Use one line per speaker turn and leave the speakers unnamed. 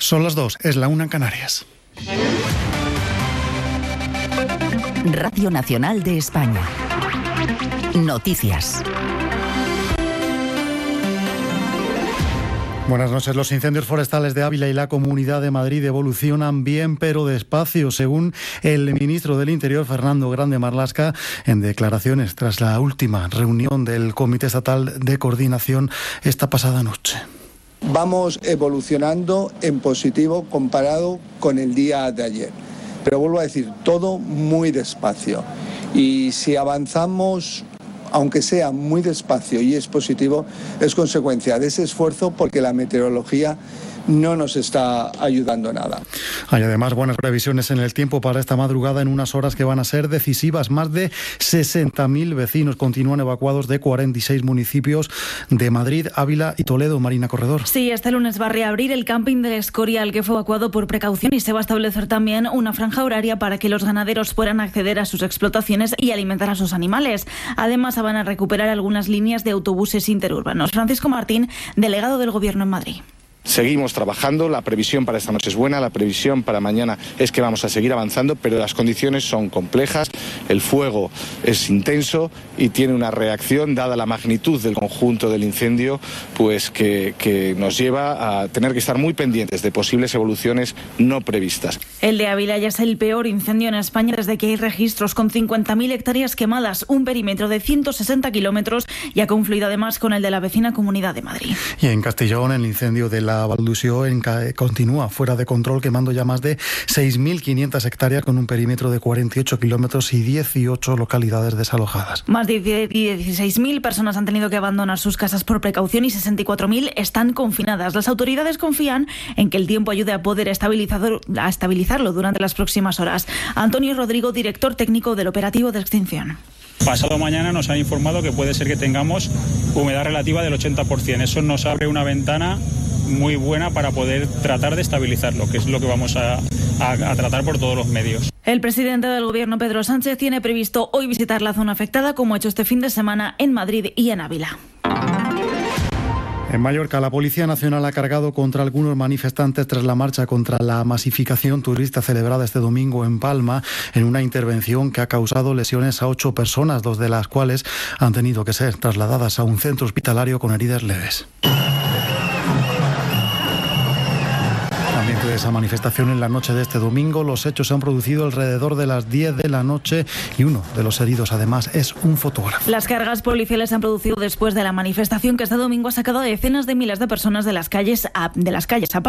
Son las 2, es la 1 en Canarias.
Radio Nacional de España. Noticias.
Buenas noches. Los incendios forestales de Ávila y la Comunidad de Madrid evolucionan bien, pero despacio, según el ministro del Interior, Fernando Grande Marlaska, en declaraciones tras la última reunión del Comité Estatal de Coordinación esta pasada noche.
Vamos evolucionando en positivo comparado con el día de ayer. Pero vuelvo a decir, todo muy despacio. Y si avanzamos, aunque sea muy despacio y es positivo, es consecuencia de ese esfuerzo porque la meteorología no nos está ayudando nada.
Hay además buenas previsiones en el tiempo para esta madrugada en unas horas que van a ser decisivas. Más de 60.000 vecinos continúan evacuados de 46 municipios de Madrid, Ávila y Toledo. Marina Corredor.
Sí, este lunes va a reabrir el camping del Escorial, que fue evacuado por precaución, y se va a establecer también una franja horaria para que los ganaderos puedan acceder a sus explotaciones y alimentar a sus animales. Además, van a recuperar algunas líneas de autobuses interurbanos. Francisco Martín, delegado del Gobierno en Madrid.
Seguimos trabajando, la previsión para esta noche es buena, la previsión para mañana es que vamos a seguir avanzando, pero las condiciones son complejas, el fuego es intenso y tiene una reacción, dada la magnitud del conjunto del incendio, pues que nos lleva a tener que estar muy pendientes de posibles evoluciones no previstas.
El de Ávila ya es el peor incendio en España desde que hay registros, con 50.000 hectáreas quemadas, un perímetro de 160 kilómetros, y ha confluido además con el de la vecina Comunidad de Madrid.
Y en Castellón, el incendio de la Valdusio continúa fuera de control, quemando ya más de 6.500 hectáreas con un perímetro de 48 kilómetros y 18 localidades desalojadas.
Más de 16.000 personas han tenido que abandonar sus casas por precaución y 64.000 están confinadas. Las autoridades confían en que el tiempo ayude a poder estabilizarlo durante las próximas horas. Antonio Rodrigo, director técnico del operativo de extinción.
Pasado mañana nos han informado que puede ser que tengamos humedad relativa del 80%. Eso nos abre una ventana muy buena para poder tratar de estabilizarlo, que es lo que vamos a tratar por todos los medios.
El presidente del Gobierno, Pedro Sánchez, tiene previsto hoy visitar la zona afectada, como ha hecho este fin de semana en Madrid y en Ávila.
En Mallorca, la Policía Nacional ha cargado contra algunos manifestantes tras la marcha contra la masificación turista celebrada este domingo en Palma, en una intervención que ha causado lesiones a 8 personas, 2 de las cuales han tenido que ser trasladadas a un centro hospitalario con heridas leves. De esa manifestación en la noche de este domingo, los hechos se han producido alrededor de las 10 de la noche y uno de los heridos además es un fotógrafo.
Las cargas policiales se han producido después de la manifestación que este domingo ha sacado a decenas de miles de personas de las calles a